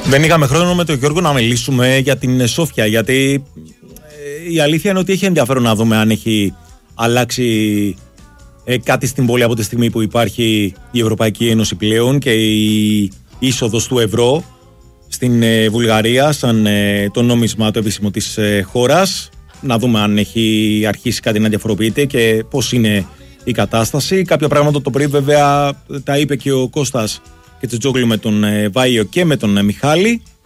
Δεν είχαμε χρόνο με τον Γιώργο να μιλήσουμε για την Σόφια, γιατί η αλήθεια είναι ότι έχει ενδιαφέρον να δούμε αν έχει αλλάξει κάτι στην πόλη από τη στιγμή που υπάρχει η Ευρωπαϊκή Ένωση πλέον και η είσοδος του ευρώ στην Βουλγαρία σαν το νόμισμα το επίσημο της χώρας. Να δούμε αν έχει αρχίσει κάτι να διαφοροποιείται και πώς είναι η κατάσταση. Κάποια πράγματα το πρωί βέβαια τα είπε και ο Κώστας και Τζόγλου με τον Βάιο και με τον Μιχάλη.